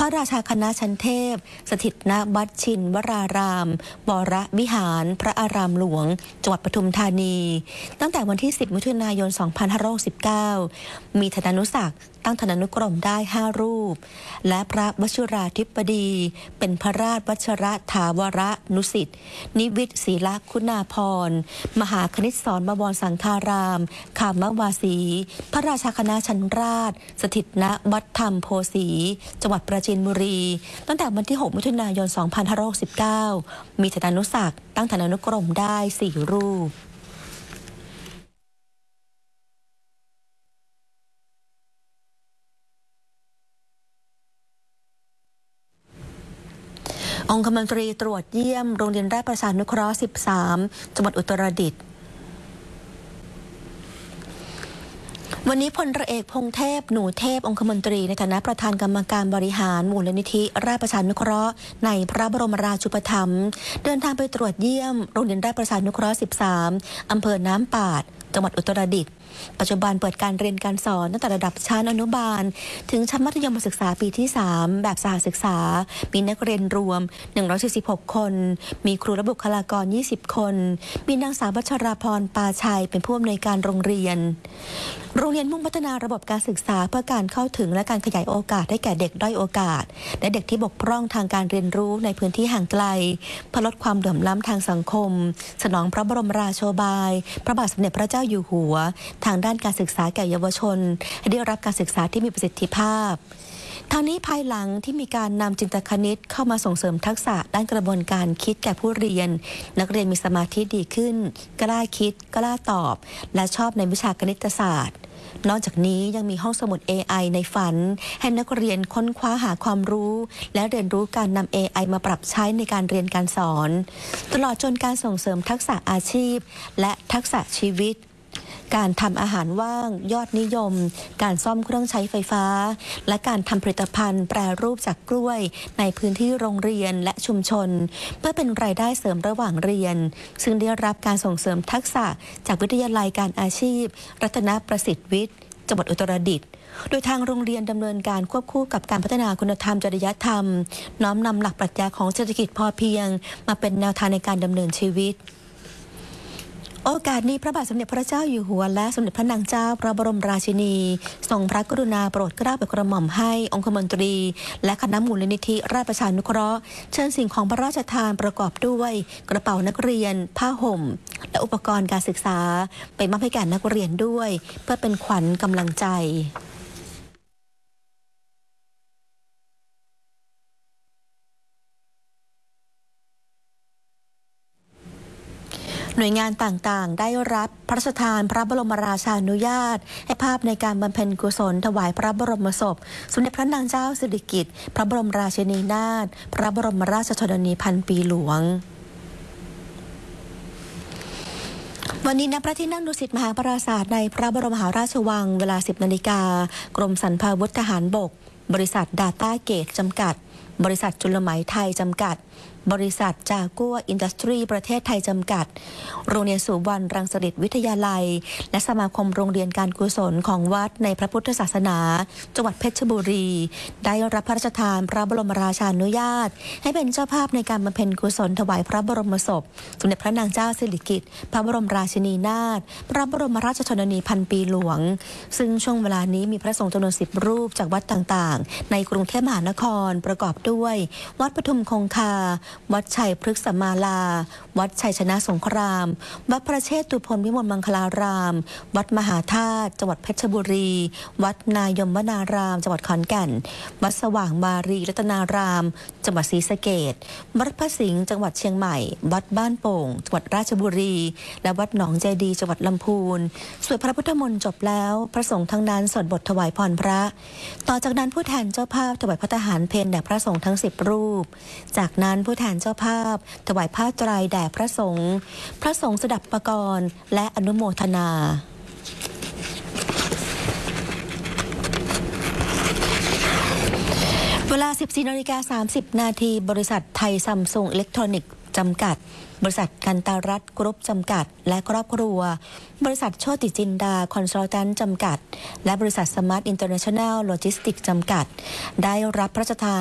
ระราชาคณะชั้นเทพสถิตณวัดชินวรารามวรวิหารพระอารามหลวงจังหวัดปทุมธานีตั้งแต่วันที่ 10 มิถุนายน 2569 มีธนานุศักดิ์ตั้งธนานุกรมได้ 5 รูปและพระวชิราธิบดีเป็นพระราชวชรถาวรนุสิทธิ์นิวิตศรีละคุณาภรณ์มหาคณิตศรบวรสังฆารามขามวาสีพระราชาคณะชั้นราชสถิตณวัดธรรมโพสีจังหวัดปราจีนบุรีตั้งแต่วันที่ 6 มิถุนายน 2569 มีธนานุศักดิ์ตั้งธนานุกรมได้ 4 รูปองคมนตรีตรวจเยี่ยมโรงเรียนราชประชานุเคราะห์ 13 จังหวัดอุตรดิตถ์วันนี้พลเรือเอกพงษ์เทพหนูเทพองคมนตรีในฐานะประธานกรรมการบริหารมูลนิธิราชประชานุเคราะห์ในพระบรมราชูปถัมภ์เดินทางไปตรวจเยี่ยมโรงเรียนราชประชานุเคราะห์ 13 อำเภอน้ำปาดจังหวัดอุตรดิตถ์ปัจจุบันเปิดการเรียนการสอนตั้งแต่ระดับชั้นอนุบาลถึงชั้นมัธยมศึกษาปีที่ 3 แบบสหศึกษามีนักเรียนรวม 146 คนมีครูและบุคลากร 20 คนมีนางสาววัชราพรปาชัยเป็นผู้อำนวยการโรงเรียนมุ่งพัฒนาระบบการศึกษาเพื่อการเข้าถึงและการขยายโอกาสให้แก่เด็กด้อยโอกาสและเด็กที่บกพร่องทางการเรียนรู้ในพื้นที่ห่างไกลเพื่อลดความเหลื่อมล้ำทางสังคมสนองพระบรมราโชบายพระบาทสมเด็จพระเจ้าอยู่หัวทางด้านการศึกษาแก่เยาวชนให้ได้รับการศึกษาที่มีประสิทธิภาพทางนี้ภายหลังที่มีการนำจินตคณิตเข้ามาส่งเสริมทักษะด้านกระบวนการคิดแก่ผู้เรียนนักเรียนมีสมาธิดีขึ้นกล้าคิดกล้าตอบและชอบในวิชาคณิตศาสตร์นอกจากนี้ยังมีห้องสมุด AI ในฝันให้นักเรียนค้นคว้าหาความรู้และเรียนรู้การนำ AI มาปรับใช้ในการเรียนการสอนตลอดจนการส่งเสริมทักษะอาชีพและทักษะชีวิตการทำอาหารว่างยอดนิยมการซ่อมเครื่องใช้ไฟฟ้าและการทำผลิตภัณฑ์แปรรูปจากกล้วยในพื้นที่โรงเรียนและชุมชนเพื่อเป็นรายได้เสริมระหว่างเรียนซึ่งได้รับการส่งเสริมทักษะจากวิทยาลัยการอาชีพรัตนประสิทธิ์วิทย์จังหวัดอุตรดิตถ์โดยทางโรงเรียนดำเนินการควบคู่กับการพัฒนาคุณธรรมจริยธรรมน้อมนำหลักปรัชญาของเศรษฐกิจพอเพียงมาเป็นแนวทางในการดำเนินชีวิตโอกาสนี้พระบาทสมเด็จพระเจ้าอยู่หัวและสมเด็จพระนางเจ้าพระบรมราชินีทรงพระกรุณาโปรดเกล้าโปรดกระหม่อมให้องคมนตรีและคณะมูลนิธิราชประชานุเคราะห์เชิญสิ่งของพระราชทานประกอบด้วยกระเป๋านักเรียนผ้าห่มและอุปกรณ์การศึกษาไปมอบให้แก่นักเรียนด้วยเพื่อเป็นขวัญกำลังใจหน่วยงานต่างๆได้รับพระราชทานพระบรมราชานุญาตให้ภาพในการบำเพ็ญกุศลถวายพระบรมศพสมเด็จพระนางเจ้าสิริกิติ์พระบรมราชินีนาถพระบรมราชชนนีพันปีหลวงวันนี้ณพระที่นั่งดุสิตมหาปราสาทในพระบรมมหาราชวังเวลา 10 นาฬิกากรมสรรพาวุธทหารบกบริษัท Data Gate จำกัดบริษัทจุลไหมไทยจำกัดบริษัทจากัวอินดัสทรีประเทศไทยจำกัดโรงเรียนสุวรรณรังสฤษฎิวิทยาลัยและสมาคมโรงเรียนการกุศลของวัดในพระพุทธศาสนาจังหวัดเพชรบุรีได้รับพระราชทานพระบรมราชานุญาตให้เป็นเจ้าภาพในการบำเพ็ญกุศลถวายพระบรมศพสมเด็จพระนางเจ้าสิริกิติ์พระบรมราชินีนาถพระบรมราชชนนีพันปีหลวงซึ่งช่วงเวลานี้มีพระสงฆ์จำนวน 10 รูปจากวัดต่างๆในกรุงเทพมหานครประกอบด้วยวัดปทุมคงคาวัดชัยพฤกษมาลาวัดชัยชนะสงครามวัดพระเชตุพนวิมลมังคลารามวัดมหาธาตุจังหวัดเพชรบุรีวัดนายมวนารามจังหวัดขอนแก่นวัดสว่างมารีรัตนารามจังหวัดศรีสะเกษวัดพระสิงห์จังหวัดเชียงใหม่วัดบ้านโป่งจังหวัดราชบุรีและวัดหนองเจดีจังหวัดลำพูนสวดพระพุทธมนต์จบแล้วพระสงฆ์ทั้งนั้นสวดบทถวายพรพระต่อจากนั้นผู้แทนเจ้าภาพถวายพระทหารเพลแด่พระสงฆ์ทั้ง 10 รูปจากนั้นผู้แทนเจ้าภาพถวายผ้าไตรแด่พระสงฆ์สดับปกรณ์และอนุโมทนาเวลา 14:30 นาทีบริษัทไทยซัมซุงอิเล็กทรอนิกส์จำกัดบริษัทกันตารัตน์กรุ๊ปจำกัดและครอบครัวบริษัทโชติจินดาคอนซัลแทนต์จำกัดและบริษัทสมาร์ทอินเตอร์เนชั่นแนลโลจิสติกส์จำกัดได้รับพระราชทาน